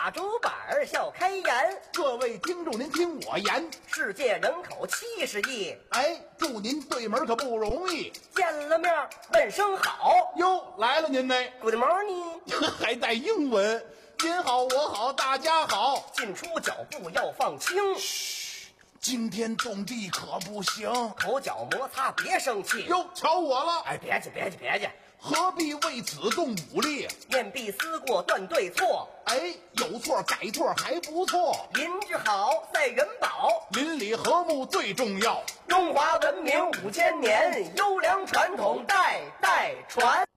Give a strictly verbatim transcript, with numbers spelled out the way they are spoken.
大竹板儿笑开颜。 各位听众，您听我言， 世界人口七十亿， 哎，祝您对门可不容易。 见了面问声好。 哟，来了您呢 Good morning， 还带英文。您好，我好，大家好。 进出脚步要放轻， 嘘，惊天动地可不行。 口角摩擦别生气。 哟，瞧我了。 哎，别介别介别介， 何必为此动武力？ 面壁思过断对错。 哎，有错改错还不错。 邻居好赛元宝， 邻里和睦最重要。 中华文明五千年，优良传统代代传。